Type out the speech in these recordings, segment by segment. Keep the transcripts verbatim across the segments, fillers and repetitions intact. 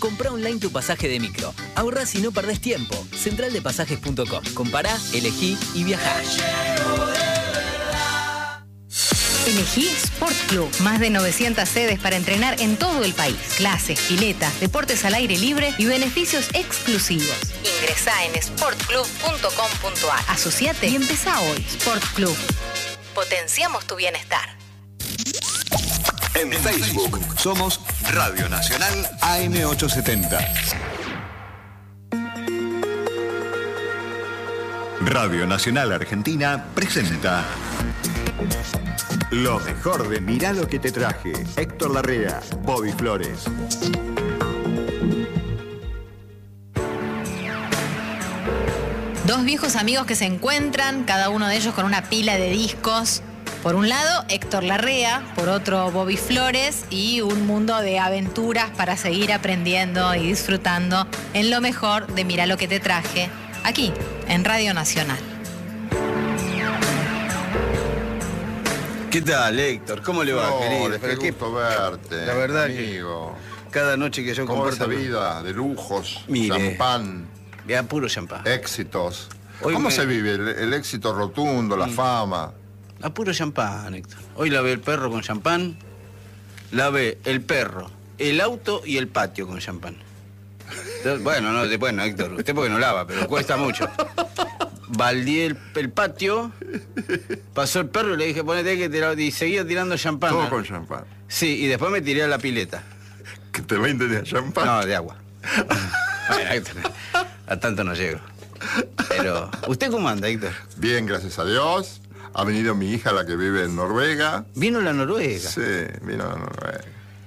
Comprá online tu pasaje de micro. Ahorrás y no perdés tiempo. central de pasajes punto com. Compará, elegí y viajá. Elegí Sport Club. Más de novecientas sedes para entrenar en todo el país. Clases, pileta, deportes al aire libre y beneficios exclusivos. Ingresá en sport club punto com punto a r. Asociate y empezá hoy. Sport Club. Potenciamos tu bienestar. En Facebook somos Radio Nacional A M ochocientos setenta. Radio Nacional Argentina presenta lo mejor de Mirá lo que te traje. Héctor Larrea, Bobby Flores. Dos viejos amigos que se encuentran, cada uno de ellos con una pila de discos. Por un lado, Héctor Larrea, por otro, Bobby Flores, y un mundo de aventuras para seguir aprendiendo y disfrutando en lo mejor de Mirá lo que te traje, aquí, en Radio Nacional. ¿Qué tal, Héctor? ¿Cómo le va, No, querido? qué gusto verte, La verdad amigo. que cada noche que yo ¿Cómo comparto... esa vida de lujos, Mire. champán, Ya, puro champán. éxitos? Hoy ¿Cómo me- se vive el, el éxito rotundo, la Mm. fama? A puro champán, Héctor. Hoy lavé el perro con champán, lavé el perro, el auto y el patio con champán. Entonces, Bueno, no, bueno, Héctor, usted porque no lava, pero cuesta mucho. Baldíe el, el patio, pasó el perro y le dije, ponete que tirar, y seguía tirando champán. Todo ¿no? con champán. Sí, y después me tiré a la pileta. ¿Que te veinte de champán? No, de agua. Bueno, Héctor, a tanto no llego. Pero, ¿usted cómo anda, Héctor? Bien, gracias a Dios. Ha venido mi hija, la que vive en Noruega. ¿Vino a la Noruega? Sí, vino a Noruega.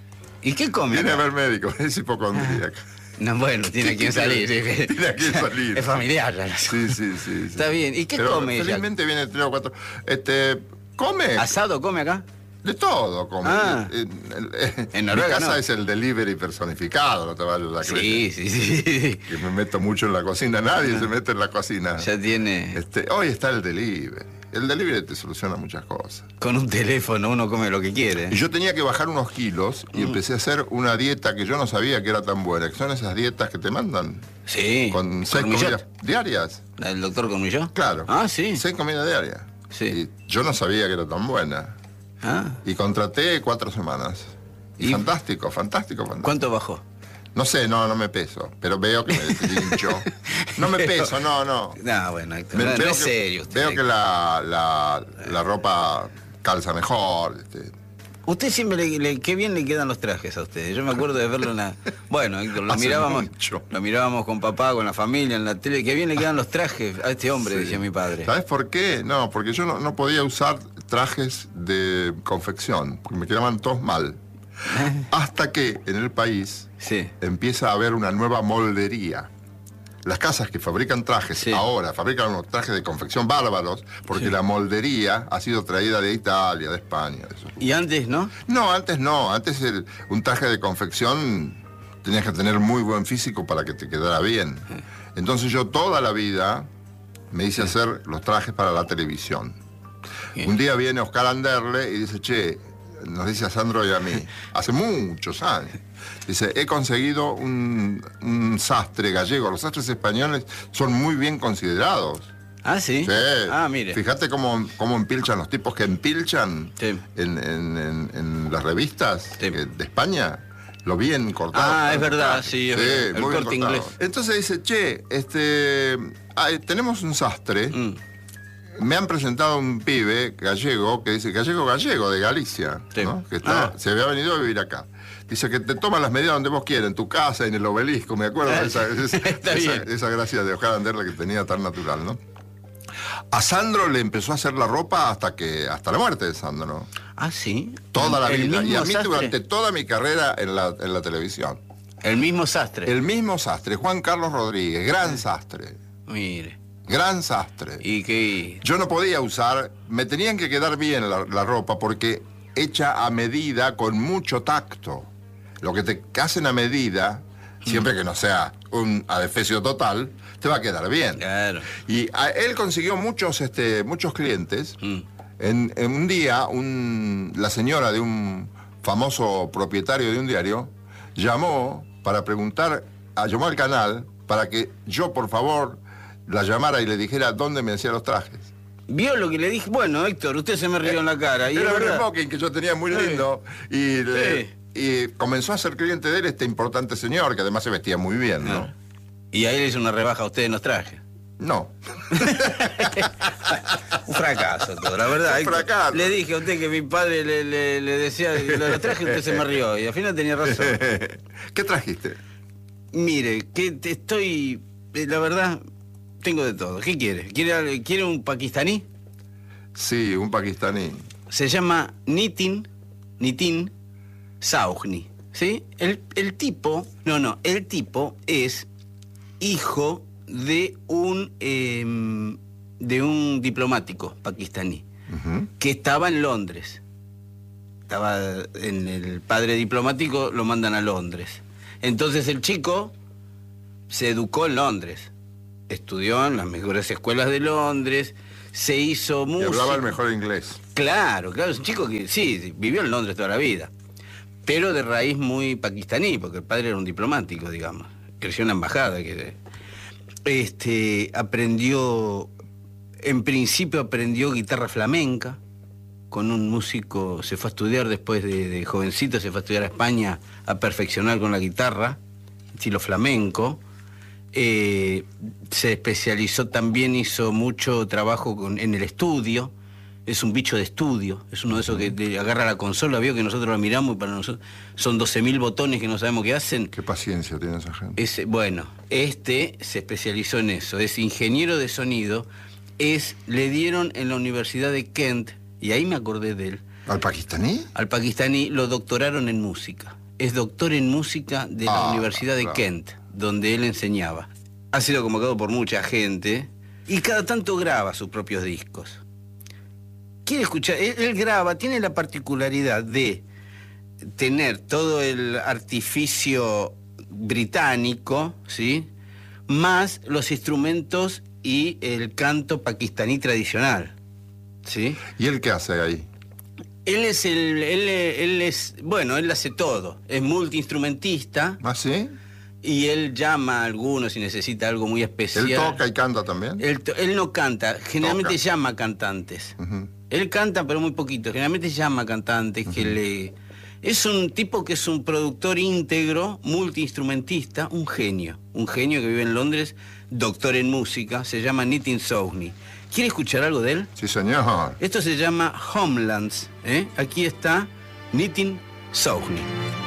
¿Y qué come? Viene a acá? ver médico, es hipocondríaca. No, bueno, tiene a quien salir. sí. Tiene a quien salir. Es familiar. la- Sí, sí, sí, sí. Está bien. ¿Y qué Pero come ella? felizmente viene tres o cuatro. Este, come ¿Asado come acá? de todo, come. Ah. En, en- En Noruega, mi casa no. es el delivery personificado, no te vayas a creer. Sí, sí, sí. Que me meto mucho en la cocina, nadie se mete en la cocina. Ya tiene... Este, hoy está el delivery. El delivery te soluciona muchas cosas. Con un teléfono uno come lo que quiere. Y yo tenía que bajar unos kilos y Mm. empecé a hacer una dieta que yo no sabía que era tan buena, que son esas dietas que te mandan Sí. con seis Cornillot. comidas diarias. ¿La del doctor Cornillot? Claro. Ah, sí. Seis comidas diarias. Sí. Y yo no sabía que era tan buena. Ah. Y contraté cuatro semanas. Y, ¿Y? fantástico, fantástico, fantástico. ¿Cuánto bajó? No sé, no, no me peso, pero veo que me deshincho. No me peso, no, no. No, bueno, Héctor, Me- no, no veo es que, serio usted. Veo que la, la, la ropa calza mejor. Este. Usted siempre le, le- qué bien le quedan los trajes a usted. Yo me acuerdo de verlo en la... Bueno, Héctor, lo Hace mirábamos, mucho. lo mirábamos con papá, con la familia, en la tele. Qué bien le quedan los trajes a este hombre, Sí. decía mi padre. ¿Sabes por qué? No, porque yo no, no podía usar trajes de confección, porque me quedaban todos mal. Hasta que en el país Sí. empieza a haber una nueva moldería. Las casas que fabrican trajes Sí. ahora fabrican unos trajes de confección bárbaros porque Sí. la moldería ha sido traída de Italia, de España. De esos Y antes, ¿no? No, antes no. Antes el- un traje de confección tenías que tener muy buen físico para que te quedara bien. Entonces yo toda la vida me hice hacer los trajes para la televisión. Bien. Un día viene Oscar Anderle y dice, che, nos dice a Sandro y a mí, hace muchos años, dice, he conseguido un, un sastre gallego. Los sastres españoles son muy bien considerados. Ah, sí. Sí. Ah, mire. Fíjate cómo, cómo empilchan los tipos que empilchan Sí. en, en- en- en las revistas Sí. que- de España. Lo bien cortado. Ah, es están los verdad, trajes. sí, es verdad. El muy bien Corte cortado. Inglés. Entonces dice, che, este, ah, tenemos un sastre. Mm. Me han presentado un pibe gallego que dice, gallego gallego de Galicia, Sí. ¿no? Que está- Ah. se había venido a vivir acá. Dice que te toma las medidas donde vos quieras, en tu casa, en el obelisco, me acuerdo de esa, esa, Está esa- bien. esa gracia de Oscar Anderle que tenía tan natural, ¿no? A Sandro le empezó a hacer la ropa hasta que hasta la muerte de Sandro. Ah, sí. Toda la El vida. Y mismo a mí sastre. durante toda mi carrera en la, en la televisión. El mismo sastre. El mismo sastre, Juan Carlos Rodríguez, gran sastre. Mire. Gran sastre. Y que... Yo no podía usar, me tenían que quedar bien la, la ropa porque hecha a medida con mucho tacto. Lo que te hacen a medida, siempre que no sea un adefesio total, te va a quedar bien. Claro. Y a- él consiguió muchos, este, muchos clientes. Mm. En, en un día, un- la señora de un famoso propietario de un diario llamó para preguntar, a llamar al canal, para que yo, por favor, la llamara y le dijera dónde me hacía los trajes. ¿Vio lo que le dije? Bueno, Héctor, usted se me rió en la cara. Y Era es un verdad. smoking que yo tenía muy lindo. Sí. Y, le, Sí. y comenzó a ser cliente de él este importante señor, que además se vestía muy bien, ¿no? Ah. Y ahí le hizo una rebaja a usted en los trajes. No. Un fracaso todo, la verdad. Un Héctor. fracaso. Le dije a usted que mi padre le, le, le decía lo de los trajes y usted se me rió. Y al final tenía razón. ¿Qué trajiste? Mire, que te estoy... eh, La verdad, tengo de todo. ¿Qué quiere? ¿Quiere, quiere un pakistaní? Sí, un pakistaní. Se llama Nitin, Nitin Sauhni, ¿sí? El, el tipo, no, no, el tipo es hijo de un eh, de un diplomático pakistaní Uh-huh. que estaba en Londres. Estaba en el padre diplomático, lo mandan a Londres. Entonces el chico se educó en Londres, estudió en las mejores escuelas de Londres, se hizo Y música. hablaba el mejor inglés. Claro, claro, es un chico que sí, sí, vivió en Londres toda la vida, pero de raíz muy pakistaní, porque el padre era un diplomático, digamos. Creció en la embajada. Que, este, aprendió, en principio aprendió guitarra flamenca, con un músico, se fue a estudiar después de, de jovencito, se fue a estudiar a España a perfeccionar con la guitarra, estilo flamenco. Eh, se especializó también, hizo mucho trabajo con, en el estudio. Es un bicho de estudio, es uno de esos que te agarra la consola, vio que nosotros la miramos y para nosotros son doce mil botones que no sabemos qué hacen. Qué paciencia tiene esa gente. Es, bueno, este se especializó en eso, es ingeniero de sonido, es, le dieron en la Universidad de Kent, y ahí me acordé de él, ¿Al pakistaní? al pakistaní lo doctoraron en música. Es doctor en música de la Ah, Universidad de claro. Kent, donde él enseñaba. Ha sido convocado por mucha gente y cada tanto graba sus propios discos. Quiere escuchar, él, él graba, tiene la particularidad de tener todo el artificio británico, ¿sí? Más los instrumentos y el canto pakistaní tradicional, ¿sí? ¿Y él qué hace ahí? Él es el, él, él es, bueno, él hace todo, es multiinstrumentista ¿Ah, sí? y él llama a algunos si necesita algo muy especial. ¿Él toca y canta también? Él, to- él no canta, generalmente Toca. llama cantantes. Ujú. Él canta, pero muy poquito. Generalmente llama cantantes que le... Es un tipo que es un productor íntegro, multiinstrumentista, un genio. Un genio que vive en Londres, doctor en música, se llama Nitin Sauhni. ¿Quiere escuchar algo de él? Sí, señor. Esto se llama Homelands, ¿eh? Aquí está Nitin Sauhni.